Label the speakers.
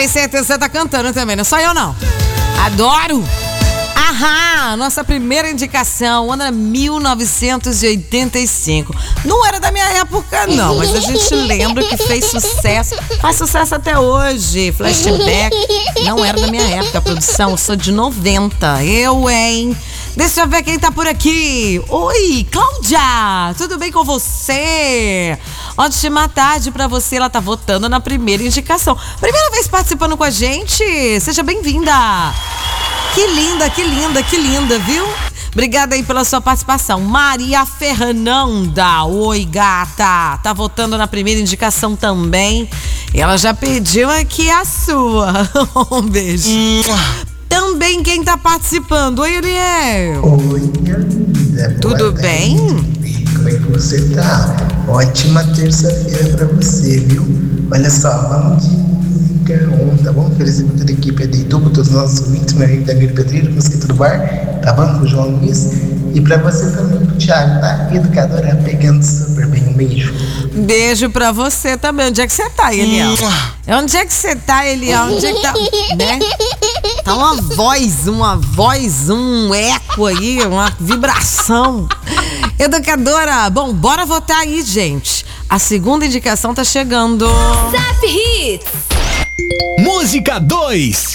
Speaker 1: Tem certeza que você tá cantando também, não sou eu não. Adoro! Ahá, nossa primeira indicação, ano 1985. Não era da minha época não, mas a gente lembra que fez sucesso, faz sucesso até hoje. Flashback, não era da minha época a produção, eu sou de 90. Hein? Deixa eu ver quem tá por aqui. Oi, Cláudia, tudo bem com você? Ótima tarde pra você, ela tá votando na primeira indicação. Primeira vez participando com a gente, seja bem-vinda. Que linda, viu? Obrigada aí pela sua participação. Maria Fernanda, oi gata, tá votando na primeira indicação também. Ela já pediu aqui a sua. Um beijo. Também quem tá participando, oi Eliel.
Speaker 2: Oi, minha linda.
Speaker 1: Tudo bem?
Speaker 2: Como é que você tá? Ótima terça-feira pra você, viu? Olha só, vamos de música tá bom? Oferecendo toda a equipe de tubo, todos os nossos ouvintes, meu amigo Danilo Pedreiro, conceito do bar, tá bom? Com o João Luiz. E pra você também, pro Thiago, tá? Educadora, pegando super bem. Um beijo.
Speaker 1: Beijo pra você também. Onde é que você tá, Eliel? Onde é que você tá, Eliel? Onde é que tá? Né? Tá uma voz, um eco aí, uma vibração. Educadora, bom, bora votar aí, gente. A segunda indicação tá chegando.
Speaker 3: Zap Hits.
Speaker 4: Música 2.